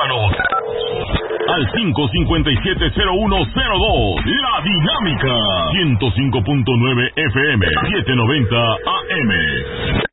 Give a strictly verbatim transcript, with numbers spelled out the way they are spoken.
Llámanos al cinco cinco siete cero uno cero dos. La Dinámica ciento cinco punto nueve F M, setecientos noventa A M.